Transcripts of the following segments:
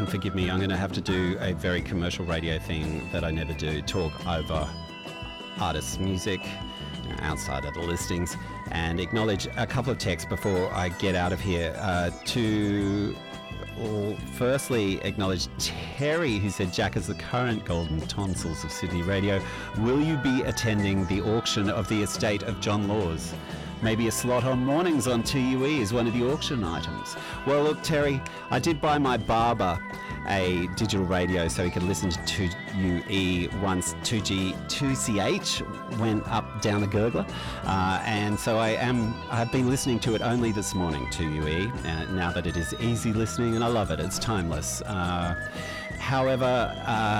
and forgive me, I'm going to have to do a very commercial radio thing that I never do, talk over artists' music outside of the listings, and acknowledge a couple of texts before I get out of here. Firstly, acknowledge Terry, who said, Jack is the current golden tonsils of Sydney radio. Will you be attending the auction of the estate of John Laws? Maybe a slot on mornings on 2UE is one of the auction items. Well, look, Terry, I did buy my barber a digital radio so he could listen to 2UE once 2CH went up down the gurgler. And so I've been listening to it only this morning, 2UE, now that it is easy listening, and I love it. It's timeless. However,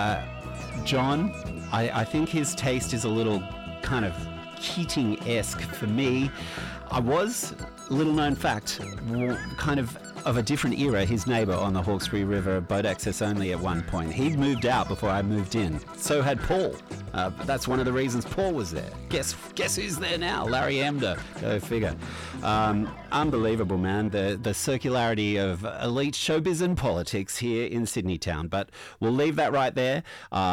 John, I think his taste is a little kind of Keating-esque for me. I was, little known fact, kind of a different era, his neighbour on the Hawkesbury River, boat access only at one point. He'd moved out before I moved in. So had Paul. That's one of the reasons Paul was there. Guess who's there now? Larry Emder. Go figure. Unbelievable, man. The circularity of elite showbiz and politics here in Sydney town. But we'll leave that right there.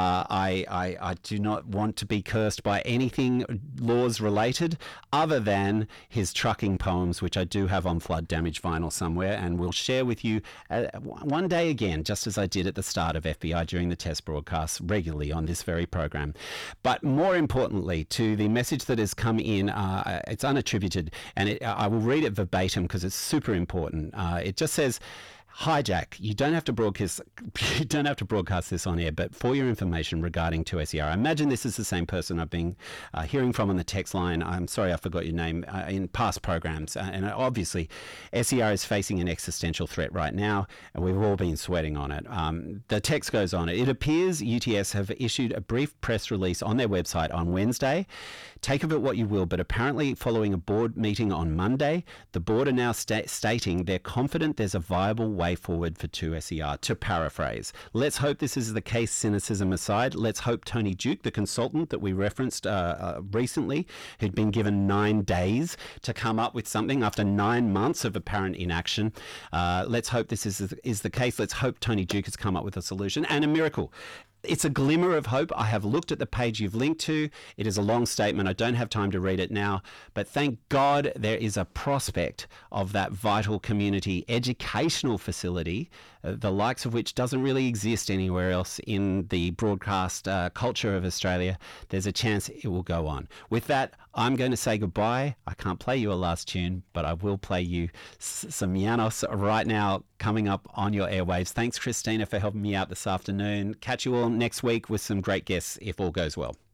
I do not want to be cursed by anything Laws related other than his trucking poems, which I do have on flood damage vinyl somewhere, and we'll share with you one day again, just as I did at the start of FBI during the test broadcasts regularly on this very program. But more importantly, to the message that has come in, it's unattributed, and I will read it verbatim because it's super important. It just says, "Hi Jack, you don't have to broadcast this on air, but for your information regarding 2SER, I imagine this is the same person I've been hearing from on the text line. I'm sorry I forgot your name in past programs, and obviously SER is facing an existential threat right now, and we've all been sweating on it." The text goes on. "It appears UTS have issued a brief press release on their website on Wednesday. Take of it what you will, but apparently following a board meeting on Monday, the board are now stating they're confident there's a viable way forward for 2SER. To paraphrase, let's hope this is the case, cynicism aside. Let's hope Tony Duke, the consultant that we referenced recently, who'd been given 9 days to come up with something after 9 months of apparent inaction. Let's hope this is the case. Let's hope Tony Duke has come up with a solution and a miracle. It's a glimmer of hope. I have looked at the page you've linked to. It is a long statement. I don't have time to read it now, but thank God there is a prospect of that vital community educational facility, the likes of which doesn't really exist anywhere else in the broadcast culture of Australia. There's a chance it will go on. With that, I'm going to say goodbye. I can't play you a last tune, but I will play you some Janos right now coming up on your airwaves. Thanks, Christina, for helping me out this afternoon. Catch you all next week with some great guests if all goes well.